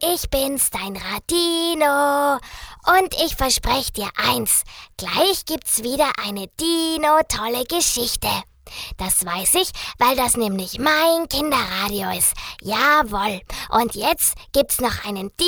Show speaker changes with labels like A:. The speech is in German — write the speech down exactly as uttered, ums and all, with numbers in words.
A: ich bin's, dein Radino. Und ich verspreche dir eins, gleich gibt's wieder eine Dino-tolle Geschichte. Das weiß ich, weil das nämlich mein Kinderradio ist. Jawohl. Und jetzt gibt's noch einen Dino.